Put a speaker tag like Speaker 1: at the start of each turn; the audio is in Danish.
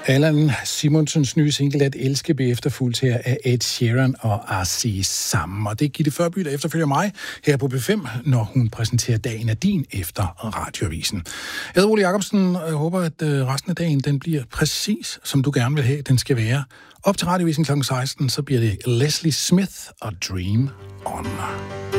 Speaker 1: Allan Simonsens nye single At elske blev efterfulgt her af Ed Sheeran og R.C. Sammen. Og det er Gitte Førby, der efterfølger mig her på B5, når hun præsenterer Dagen er din efter Radioavisen. Jeg hedder Ole Jacobsen, og jeg håber, at resten af dagen den bliver præcis, som du gerne vil have, den skal være. Op til Radioavisen kl. 16, så bliver det Leslie Smith og Dream On.